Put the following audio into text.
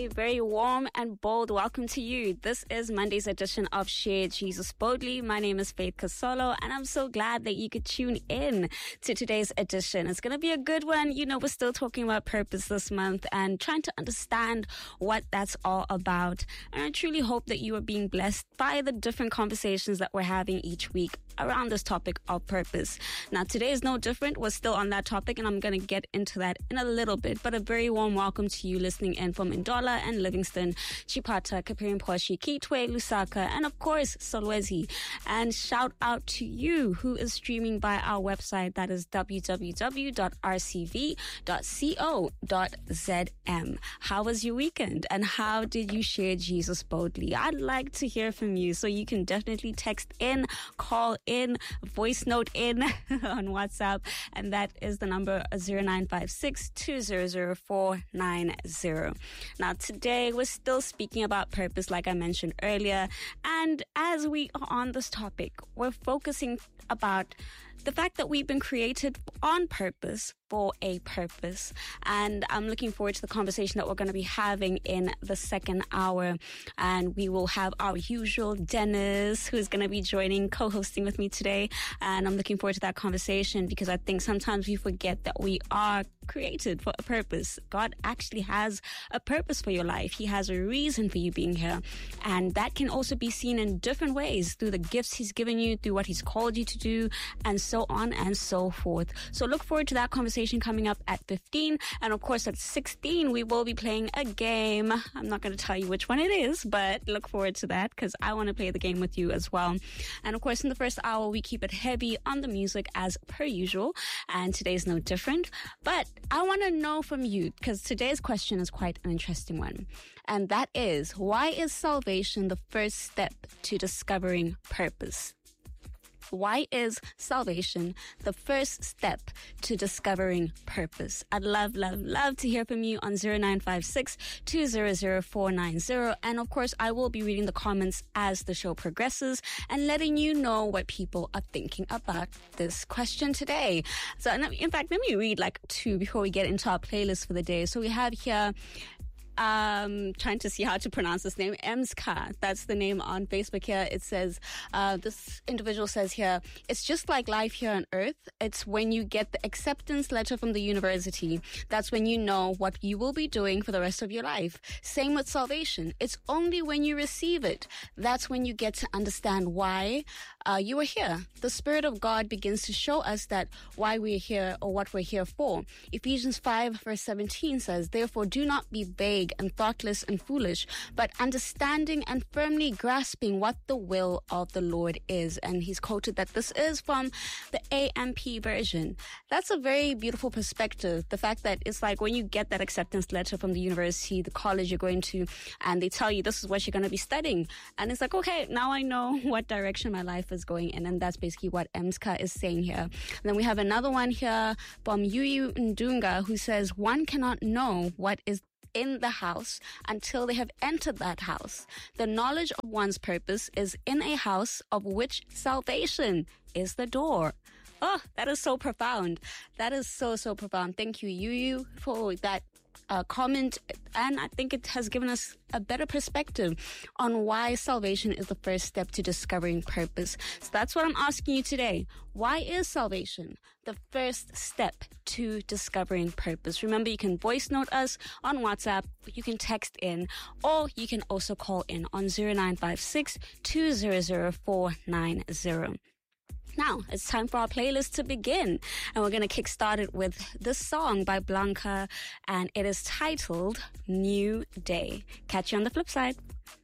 A very warm and bold welcome to you. This is Monday's edition of Share Jesus Boldly. My name is Faith Kasolo, and I'm so glad that you could tune in to today's edition. It's going to be a good one. You know, we're still talking about purpose this month and trying to understand what that's all about. And I truly hope that you are being blessed by the different conversations that we're having each week around this topic of purpose. Now, today is no different. We're still on that topic, and I'm going to get into that in a little bit. But a very warm welcome to you listening in from Ndola and Livingston, Chipata, Kapirimposhi, Kitwe, Lusaka, and of course, Solwezi. And shout out to you who is streaming by our website. That is www.rcv.co.zm. How was your weekend? And how did you share Jesus boldly? I'd like to hear from you. So you can definitely text in, call in, voice note in on WhatsApp. And that is the number 0956 200 490. Now, today we're still speaking about purpose, like I mentioned earlier. And as we are on this topic, we're focusing about the fact that we've been created on purpose for a purpose. And I'm looking forward to the conversation that we're going to be having in the second hour. And we will have our usual Dennis, who is going to be joining, co-hosting with me today. And I'm looking forward to that conversation because I think sometimes we forget that we are created for a purpose. God actually has a purpose for your life. He has a reason for you being here. And that can also be seen in different ways, through the gifts He's given you, through what He's called you to do, and so on and so forth. So look forward to that conversation coming up at 15. And of course, at 16, we will be playing a game. I'm not going to tell you which one it is, but look forward to that because I want to play the game with you as well. And of course, in the first hour, we keep it heavy on the music as per usual. And today's no different. But I want to know from you, because today's question is quite an interesting one. And that is, why is salvation the first step to discovering purpose? Why is salvation the first step to discovering purpose? I'd love to hear from you on 0956 200 490. And of course, I will be reading the comments as the show progresses and letting you know what people are thinking about this question today. So in fact, let me read like two before we get into our playlist for the day. So we have here, trying to see how to pronounce this name, Emska. That's the name on Facebook here. It says, this individual says here, it's just like life here on earth. It's when you get the acceptance letter from the university. That's when you know what you will be doing for the rest of your life. Same with salvation. It's only when you receive it. That's when you get to understand why you are here. The Spirit of God begins to show us that why we're here or what we're here for. Ephesians 5 verse 17 says, therefore do not be vague and thoughtless and foolish, but understanding and firmly grasping what the will of the Lord is. And he's quoted that this is from the AMP version. That's a very beautiful perspective. The fact that it's like when you get that acceptance letter from the university, the college you're going to, and they tell you this is what you're going to be studying. And it's like, okay, now I know what direction my life is going in. And that's basically what Emska is saying here. And then we have another one here from Yuyu Ndunga, who says, one cannot know what is in the house until they have entered that house. The knowledge of one's purpose is in a house of which salvation is the door. Oh, that is so profound. That is so profound. Thank you, Yuyu, for that comment. And I think it has given us a better perspective on why salvation is the first step to discovering purpose. So that's what I'm asking you today. Why is salvation the first step to discovering purpose? Remember, you can voice note us on WhatsApp, you can text in, or you can also call in on 0956 200 490. Now, it's time for our playlist to begin. And we're going to kickstart it with this song by Blanca, and it is titled New Day. Catch you on the flip side.